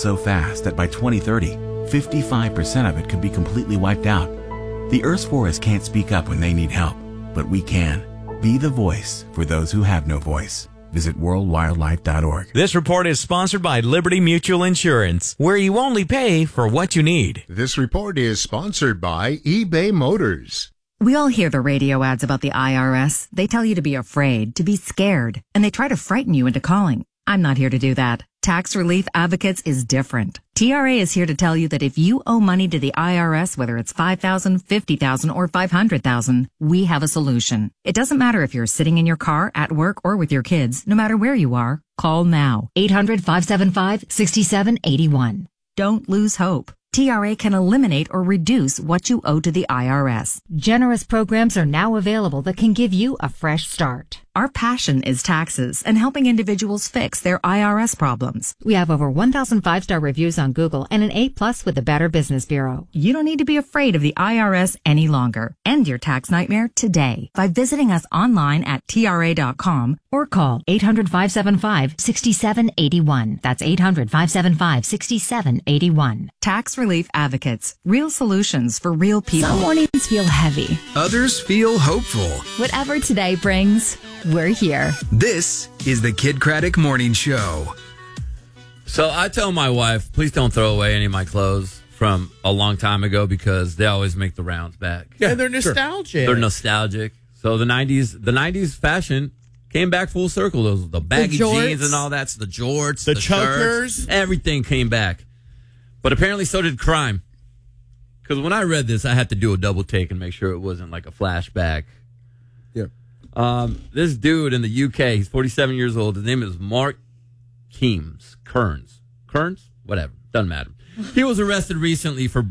so fast that by 2030, 55% of it could be completely wiped out. The Earth's forests can't speak up when they need help, but we can. Be the voice for those who have no voice. Visit worldwildlife.org. This report is sponsored by Liberty Mutual Insurance, where you only pay for what you need. This report is sponsored by eBay Motors. We all hear the radio ads about the IRS. They tell you to be afraid, to be scared, and they try to frighten you into calling. I'm not here to do that. Tax Relief Advocates is different. TRA is here to tell you that if you owe money to the IRS, whether it's $5,000, $50,000, or $500,000, we have a solution. It doesn't matter if you're sitting in your car, at work, or with your kids. No matter where you are, call now. 800-575-6781. Don't lose hope. TRA can eliminate or reduce what you owe to the IRS. Generous programs are now available that can give you a fresh start. Our passion is taxes and helping individuals fix their IRS problems. We have over 1,000 5-star reviews on Google and an A+ with the Better Business Bureau. You don't need to be afraid of the IRS any longer. End your tax nightmare today by visiting us online at TRA.com or call 800-575-6781. That's 800-575-6781. Tax Relief Advocates. Real solutions for real people. Some mornings feel heavy. Others feel hopeful. Whatever today brings, we're here. This is the Kid Craddock Morning Show. So I tell my wife, please don't throw away any of my clothes from a long time ago because they always make the rounds back. Yeah, and they're nostalgic. Sure. They're nostalgic. So the 90s fashion came back full circle. Those the baggy jeans and all that, the jorts, the chokers, shirts, everything came back. But apparently so did crime. Because when I read this, I had to do a double take and make sure it wasn't like a flashback. Yeah. This dude in the UK, he's 47 years old. His name is Mark Kearns. Whatever. Doesn't matter. He was arrested recently for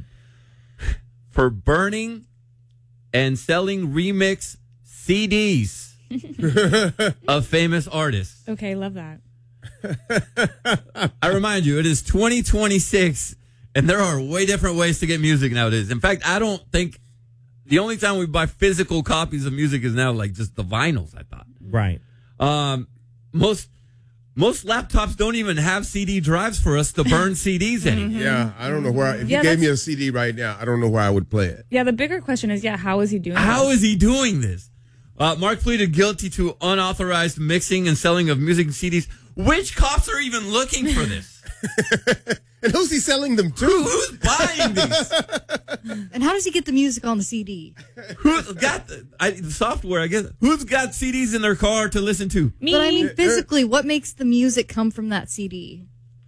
burning and selling remix CDs of famous artists. Okay, love that. I remind you, it is 2026, and there are way different ways to get music nowadays. In fact, I don't think the only time we buy physical copies of music is now like just the vinyls, I thought. Right. Most laptops don't even have CD drives for us to burn CDs in. Mm-hmm. Yeah, I don't know where. If you gave me a CD right now, I don't know where I would play it. Yeah, the bigger question is, how is he doing this? How is he doing this? Mark pleaded guilty to unauthorized mixing and selling of music and CDs. Which cops are even looking for this? And who's he selling them to? Who's buying these? And how does he get the music on the CD? Who's got the software, I guess? Who's got CDs in their car to listen to? Me. But I mean, physically, what makes the music come from that CD?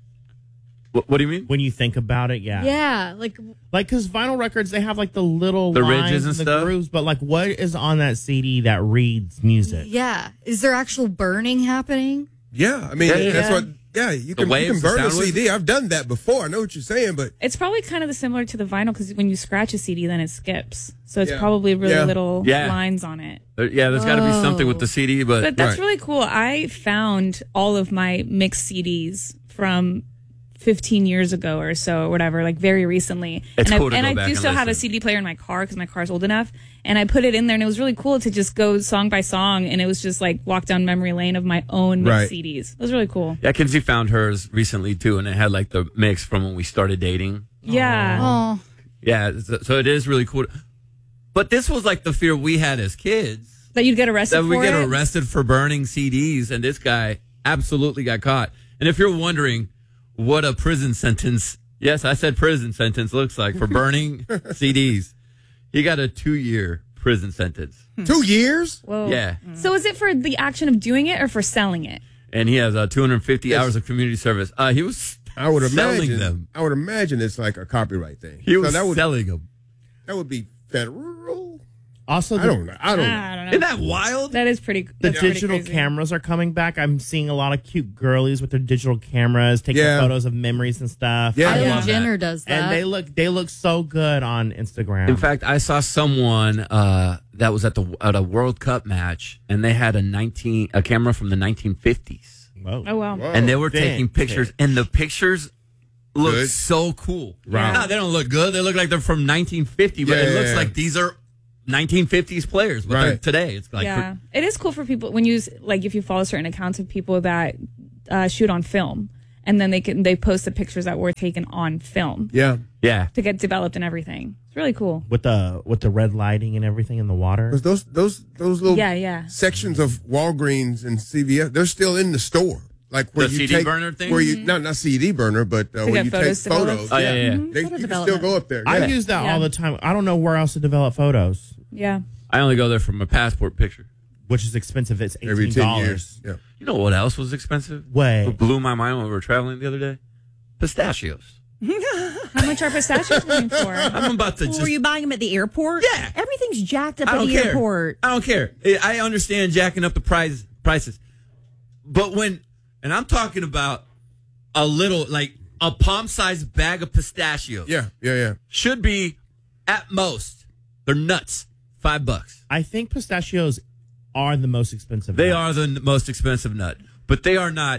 What do you mean? When you think about it, yeah. Yeah, like because vinyl records, they have like the little the lines ridges and the stuff. grooves, but like what is on that CD that reads music? Yeah. Is there actual burning happening? Yeah, I mean, that's what... Yeah, you can burn a CD. I've done that before. I know what you're saying, but... It's probably kind of similar to the vinyl, because when you scratch a CD, then it skips. So it's probably really little lines on it. There's got to be something with the CD, but that's really cool. I found all of my mixed CDs from 15 years ago or so, or whatever, like very recently. It's cool to and go I back do still have a CD player in my car because my car's old enough. And I put it in there, and it was really cool to just go song by song, and it was just like walk down memory lane of my own mixed CDs. It was really cool. Yeah, Kinsey found hers recently too, and it had like the mix from when we started dating. Yeah. Oh. Yeah, so it is really cool. But this was like the fear we had as kids. That you'd get arrested for it? That we get arrested for burning CDs, and this guy absolutely got caught. And if you're wondering what a prison sentence, yes, I said prison sentence, looks like for burning CDs, he got a 2-year prison sentence. 2 years? Whoa. Yeah. So is it for the action of doing it or for selling it? And he has 250 hours of community service. He was selling them. I would imagine it's like a copyright thing. He was selling them. That would be federal. Also, I don't know. Isn't that wild? That is pretty. The digital cameras are coming back. I'm seeing a lot of cute girlies with their digital cameras taking photos of memories and stuff. Yeah, Kylie Jenner does that, and they look so good on Instagram. In fact, I saw someone that was at a World Cup match, and they had a camera from the 1950s. Whoa. Oh wow! And they were taking pictures, and the pictures look so cool. Right? No, they don't look good. They look like they're from 1950, but it looks like these are 1950s players, but they're today. It's like it is cool for people when you if you follow certain accounts of people that shoot on film, and then they post the pictures that were taken on film. Yeah. To get developed and everything. It's really cool. With the red lighting and everything in the water. Because those little Yeah. sections of Walgreens and CVS, they're still in the store. Like where The you CD take, burner thing? where you not CD burner, but where get you photos take photos. Oh, yeah. You can still go up there. I Yeah. use that Yeah. all the time. I don't know where else to develop photos, Yeah. I only go there for my passport picture. which is expensive. It's Every 10 $18. years. Yeah. You know what else was expensive? Way. What blew my mind when we were traveling the other day? Pistachios. How much are pistachios going for? I'm about to just... Were you buying them at the airport? Yeah. Everything's jacked up I at don't the care. airport. I don't care. I understand jacking up the prices. But and I'm talking about a little, like a palm-sized bag of pistachios. Yeah. Should be, at most, they're nuts, $5. I think pistachios are the most expensive. They nut. are the most expensive nut, but they are not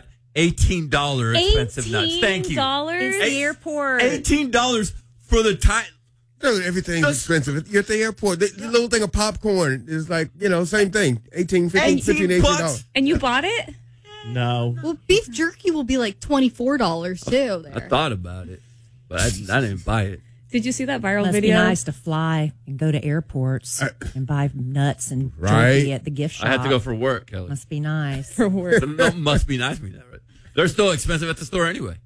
$18 expensive nuts. Thank you. It's the airport. $18 for the time. Dude, everything's expensive. You're at the airport. The little thing of popcorn is like, same thing. $18, $18. And you bought it? No. Well, beef jerky will be like $24 too. I There. thought about it, but I didn't buy it. Did you see that viral Must video? be nice to fly and go to airports and buy nuts and Right. jerky at the gift shop. I had to go for work, Kelly. Must be nice. For work. No, must be nice. They're still expensive at the store anyway.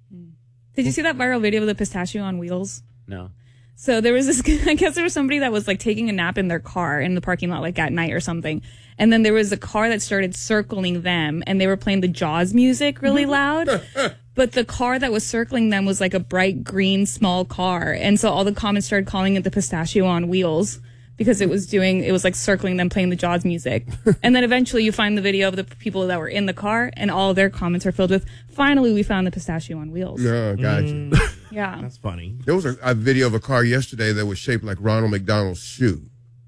Did you see that viral video of the pistachio on wheels? No. So there was this, I guess there was somebody that was like taking a nap in their car in the parking lot, like at night or something. And then there was a car that started circling them and they were playing the Jaws music really loud. But the car that was circling them was like a bright green small car. And so all the comments started calling it the pistachio on wheels because it was like circling them playing the Jaws music. And then eventually you find the video of the people that were in the car and all their comments are filled with, finally we found the pistachio on wheels. No, gotcha. Yeah. That's funny. There was a video of a car yesterday that was shaped like Ronald McDonald's shoe.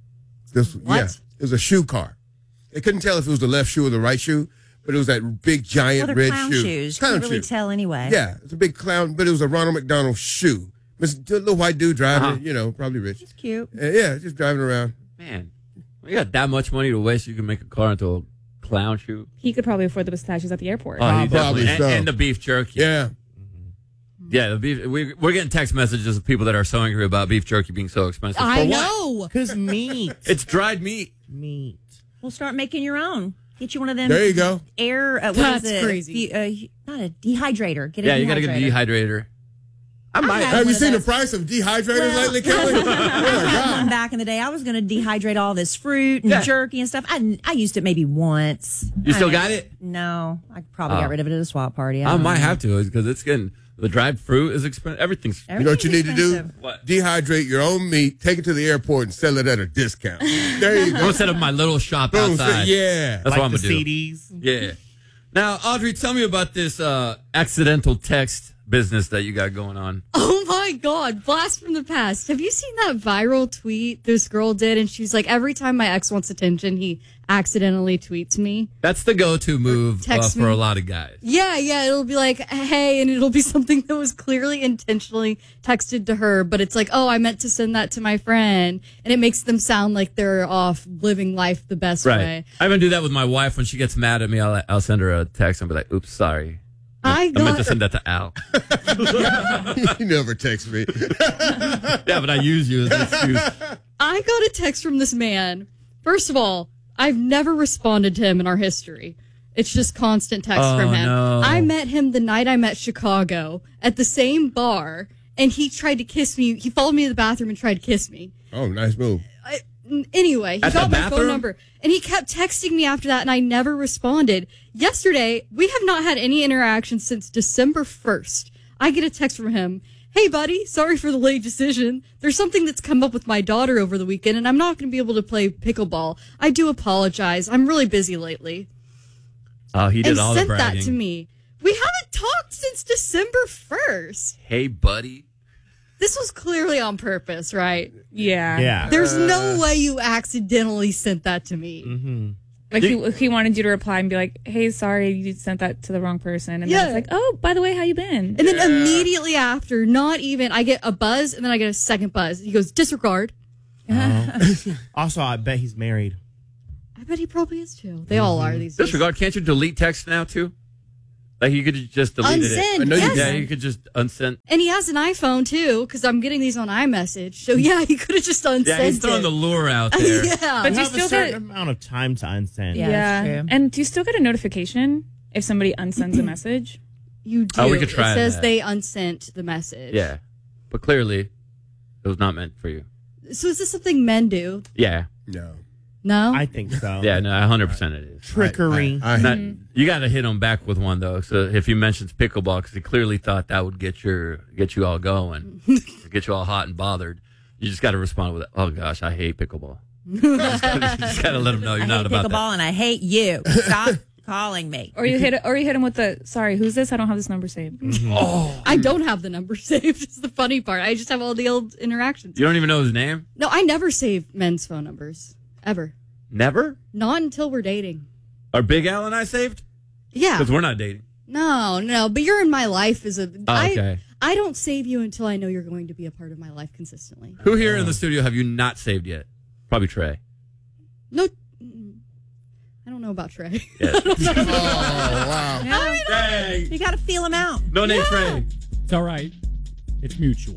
Yeah, it was a shoe car. They couldn't tell if it was the left shoe or the right shoe, but it was that big giant Well, they're red clown shoe. shoes. Clown Can't really shoe. tell anyway. Yeah, it's a big clown, but it was a Ronald McDonald shoe. It's a little white dude driving it, probably rich. It's cute. Yeah, just driving around. Man, you got that much money to waste, you can make a car into a clown shoe. He could probably afford the pistachios at the airport. Oh, he Probably definitely. so. And the beef jerky. Yeah. Yeah, the beef. We're getting text messages of people that are so angry about beef jerky being so expensive. I For what? know. Because meat. It's dried meat. Meat. We'll start making your own. Get you one of them. There you go. That's crazy. Not a dehydrator. Get a Yeah, dehydrator. you got to get a dehydrator. I might. have Have you one of seen the those. price of dehydrators Well, lately, Kelly? Oh, my God. Back in the day, I was going to dehydrate all this fruit and jerky and stuff. I used it maybe once. You still got it? No, I probably got rid of it at a swap party. I don't might know. have to because it's getting the dried fruit is expensive. Everything's. You know what you need to do? Expensive. What? Dehydrate your own meat, take it to the airport, and sell it at a discount. There you I'm go. gonna set up my little shop Boom, outside. yeah. That's what I'm the gonna do. CDs. Yeah. Now, Audrey, tell me about this accidental text business that you got going on. Oh my God, blast from the past. Have you seen that viral tweet this girl did? And she's like, every time my ex wants attention, he accidentally tweets me. That's the go-to move Text for me. a lot of guys. Yeah, it'll be like, hey, and it'll be something that was clearly intentionally texted to her, but it's like, oh, I meant to send that to my friend. And it makes them sound like they're off living life the best way. I even do that with my wife when she gets mad at me. I'll send her a text and be like, "Oops, sorry. I meant to send that to Al." You never text me. Yeah, but I use you as an excuse. I got a text from this man. First of all, I've never responded to him in our history. It's just constant text from him. No. I met him the night I met Chicago at the same bar, and he tried to kiss me. He followed me to the bathroom and tried to kiss me. Oh, nice move. Anyway, he At the got my phone bathroom? number, and he kept texting me after that, and I never responded. Yesterday, we have not had any interaction since December 1st. I get a text from him. Hey, buddy, sorry for the late decision. There's something that's come up with my daughter over the weekend, and I'm not going to be able to play pickleball. I do apologize. I'm really busy lately. Oh, he did And all the sent bragging. that to me. We haven't talked since December 1st. Hey, buddy. This was clearly on purpose, right? Yeah. Yeah. There's no way you accidentally sent that to me. Mm-hmm. Like he wanted you to reply and be like, "Hey, sorry, you sent that to the wrong person." And Yeah. then it's like, "Oh, by the way, how you been?" And then immediately after, not even, I get a buzz and then I get a second buzz. He goes, disregard. Also, I bet he's married. I bet he probably is too. They all are these days. Disregard. Can't you delete text now too? Like you could just delete Unsend, it. yes. Yeah, you could just unsend. And he has an iPhone too, because I'm getting these on iMessage. So yeah, he could have just unsent Yeah, he's throwing it. the lure out there. Yeah. But you you still have a certain get- amount of time to unsend. Yeah, that's true. And do you still get a notification if somebody unsends a message? You do. Oh, we could try it says that. they unsent the message. Yeah, but clearly, it was not meant for you. So is this something men do? Yeah. No. No? I think so. Yeah, no, 100% it is. Trickery. Not- you got to hit him back with one though. So if he mentions pickleball, because he clearly thought that would get you all going, get you all hot and bothered. You just got to respond with, "Oh gosh, I hate pickleball." You just got to let him know you're I not hate about pickleball that. and I hate you. Stop calling me. Or you hit him with the, sorry, who's this? I don't have this number saved. Oh, I don't have the number saved. It's the funny part. I just have all the old interactions. you don't even know his name? No, I never save men's phone numbers. Ever. Never? Not until we're dating. Are Big Al and I saved? Yeah. Because we're not dating. No, but you're in my life as a. Oh, okay. I don't save you until I know you're going to be a part of my life consistently. Who here in the studio have you not saved yet? Probably Trey. No, I don't know about Trey. Yeah. Oh, wow. No, you got to feel him out. No name Trey. It's all right. It's mutual.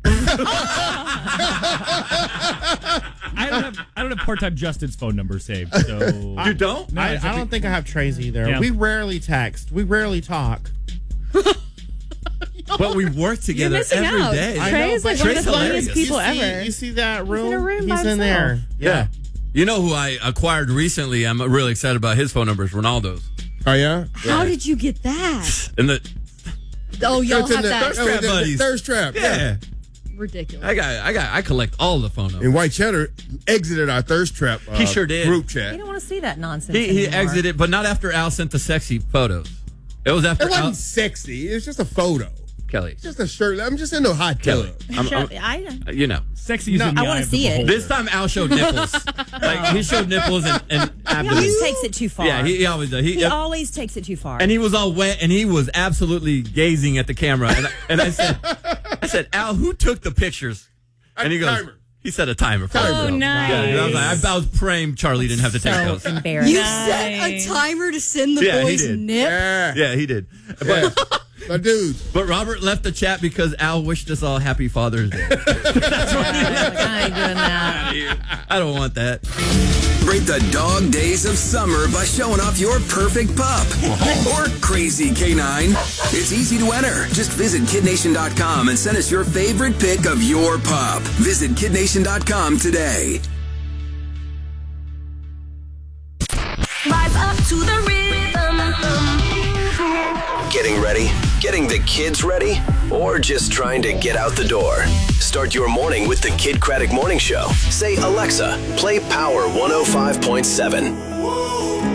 I don't have part-time Justin's phone number saved. So You don't? No, I don't think I have Trey's either. Yeah. We rarely text. We rarely talk. But we work together missing every out. day. I Trey know, is like but one of Trey's the funniest hilarious. people you see, ever. You see that room? in a room by He's in himself. there. Yeah. You know who I acquired recently? I'm really excited about his phone number. Is Ronaldo's. Oh, yeah? How did you get that? And the Oh, y'all It's in have the that. Thirst trap buddies. Thirst trap. yeah. Ridiculous. I collect all the phone numbers. And White Cheddar exited our Thirst Trap He sure did. group You chat. don't want to see that nonsense He anymore. exited, but not after Al sent the sexy photos. It was after It wasn't Al. sexy. It was just a photo. Kelly. It's just a shirt. I'm just in the hot Kelly. tub. You know. sexy is in the I wanna eye of see the it. beholder. This time Al showed nipples. Like he showed nipples and He abdomen. always takes it too far. Yeah, he always does. He always takes it too far. And he was all wet, and he was absolutely gazing at the camera. And I said, Al, who took the pictures? And he goes, Timer. he set a timer for Oh, himself. nice. Yeah, and I was praying Charlie didn't have to take those. so embarrassing. You set a timer to send the Yeah, he boys did. nip? Yeah. Yeah, he did. Yeah. My dude. But Robert left the chat because Al wished us all happy Father's Day. I ain't doing that. I don't want that. Break the dog days of summer by showing off your perfect pup or crazy canine. It's easy to enter. Just visit KidNation.com and send us your favorite pic of your pup. Visit KidNation.com today. Rise up to the rhythm. Getting ready? Getting the kids ready? Or just trying to get out the door? Start your morning with the Kid Craddock Morning Show. Say, Alexa, play Power 105.7.